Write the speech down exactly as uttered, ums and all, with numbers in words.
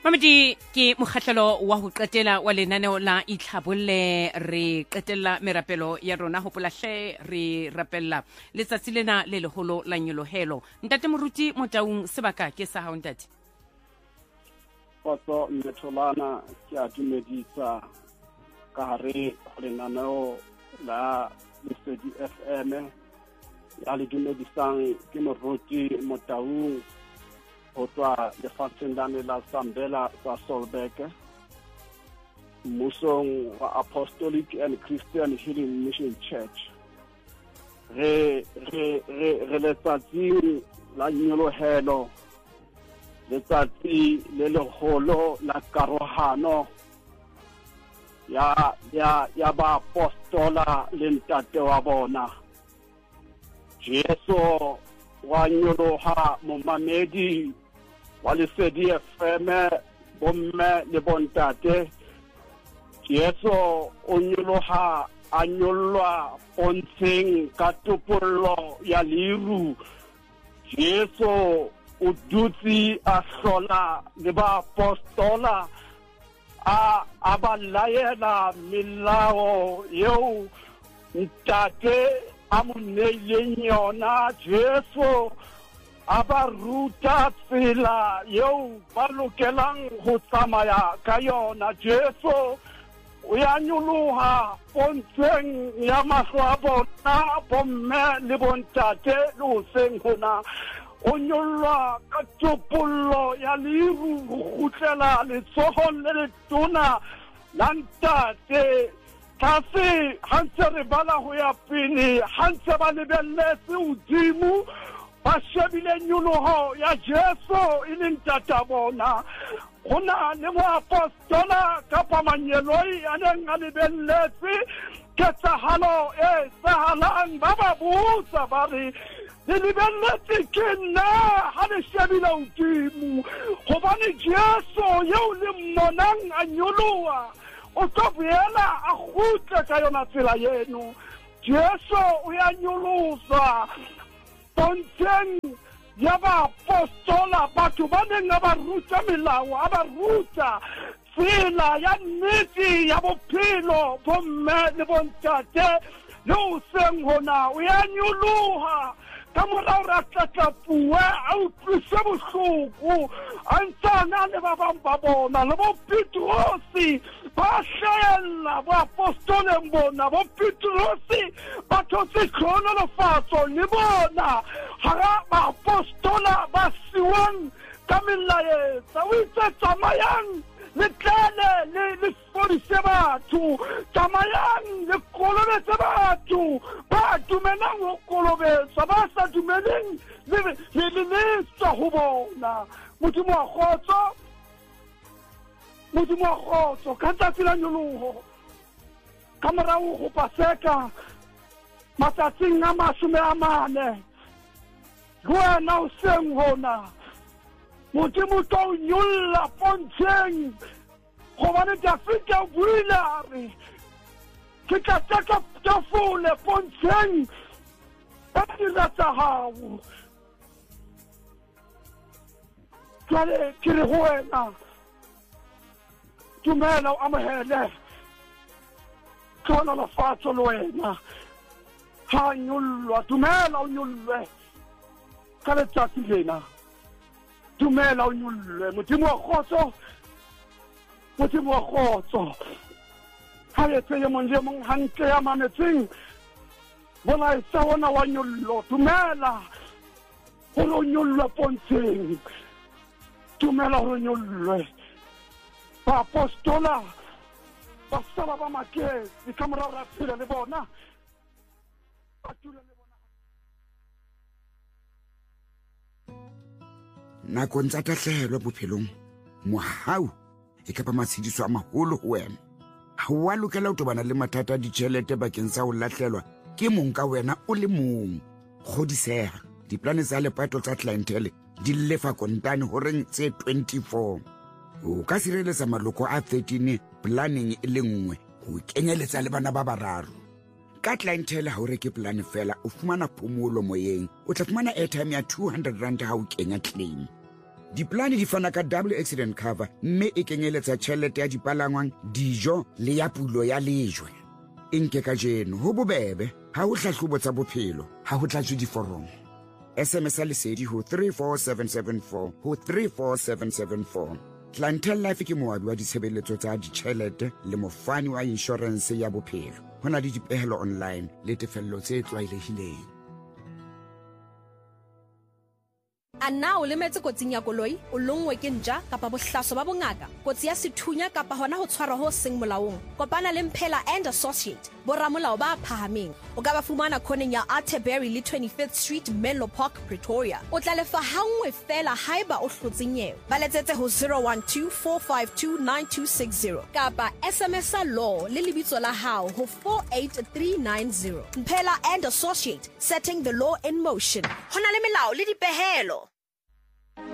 Mamedi ke mokgahlelo wa ho qetela wa lenaneo la itlhabolle re qetella merapelo ya rona ho polahle re rapella letsatsi lena le leholo la nyolohelo. Ntate Moruti Motaung sebaka ke sa hao ntate. Potso Metholana ke a dumedisa ka hare ho lenaneo la Lesedi F M ya le dumedisang ke Moruti Motaung ho tswa lefatsheng la Sambela sa Solbeke mmusong wa Apostolic and Christian Healing Mission Church. Re re re re letsatsi la nyolohelo letsatsi le leholo la karohano ya ya ya ba apostola le ntate wa bona Jesu wa nyoloha momamedi wa Lesedi F M bomme le bontate Jesu o nyoloha a nyolwa pontsheng ka topollo ya liru Jesu o dutsi a hlola le ba apostola a a ba laela melao yeo ntate a mo neileng yona Jesu a ba ruta tsela yeo ba lokelang ho tsamaya ka yona Jesu o ya nyoloha pontsheng ya mahlo a bona bomme le bontate le hoseng hona o nyolwa ka topollo ya liru ho kgutlela letsohong le letona la ntate Kasi hanse re bala ho ya pele hanse ba lebelletse hodimo ba shebile nyoloho ya Jesu e leng ntate bona hona le mo apostola kapa manyeloi a neng a lebelletse ketsahalo e sahalang ba ba botsa ba re le lebelletse ke nna ha le shebile hodimo hobane Jesu yeo le mmonang a nyoloha o tlo boela a kgutle ka yona tsela yeno Jesu o ya nyolosa pontsheng ya ba apostola batho ba neng a ba ruta melao a ba ruta tsela ya nnete ya bophelo bomme le bontate le hoseng hona o ya nyoloha ka morao re tlatlapue a utlwise bohloko a ntsana le ba bang ba bona le bo Petrosi ba hlahella bo apostoleng bona bo Petrosi ba thotse kgonolofatso le bona hara ba apostola ba siwang ka melaetsa o itse tsamayang le tlele le le fodise batho tsamayang le kolobetse batho ba dumelang ho kolobetsa ba sa dumeleng le le le tsa ho bona modimo wa kgotso modimo wa kgotso ka tsatsi la nyoloho ka morao ho paseka matsatsing a mashome a mane wena o seng hona modimo tlo nyolla pontsheng gobane Dafita o buile a re ke tla taka tafole pontsheng e dira tsa hao jwale ke re ho wena dumela o amohele kgonolofatso le wena ha nyollwa dumela o nyollwe ka letsatsi lena dumela o nyollwe modimo wa kgotso modimo wa kgotso ha etse ye mong le mong hantle ya mametseng bona e sa ona wa nyollo dumela hore o nyollwe pontsheng dumela hore o nyollwe ba apostola ba sala ba makesi ka morao ra phela le bona ba tula le bona nakong tsa tahlehelwa bophelong mohau e ka ba matshediso a maholo ho wena ha wa lokela ho tobana le mathata a ditjhelete bakeng sa ho lahlelwa ke mong ka wena o le mong kgodiseha diplane tsa lepato tsa clientele di lefa kontane horeng tse twenty-four o ka sireletsa maloko a thirteen planning e le nngwe ho kenyeletsa le bana ba bararo ka clientele ha o reke plan fela o fumana phomolo moyeng o tla fumana airtime ya two hundred rand ha o kenya claim Diplane di fana ka double accident cover mme e kenyeletsa tšhelete ya dipalangwang, dijo le ya pulo ya lejwe. E nke ka jeno ho bobebe ha ho hlahlobo tsa bophelo ha ho tlatswe diforomo. S M S lesedi ho three four seven seven four ho three four seven seven four. Clientele Life ke moabi wa ditshebeletso tsa ditšhelete le mofani wa insurance ya bophelo. Ho na le dipehelo online le tefello tse tlwaelehileng. A na o lemetse kotsing ya koloi o longwe ke ntja kapa bohlaso ba bongaka kotsi ya sethunya kapa hona ho tshwarwa ho seng molaong kopana le Mphela and Associate boramolao ba phahameng o ka ba fumana khoneng ya Atterbury le twenty-fifth Street Menlo Park Pretoria o tla lefa hangwe fela haeba o hlotse nyewe ba letsetse ho zero one two four five two nine two six zero kapa S M S a law le lebitso la hao ho four eight three nine zero. Mphela and Associate, setting the law in motion. Hona le melao le dipehelo.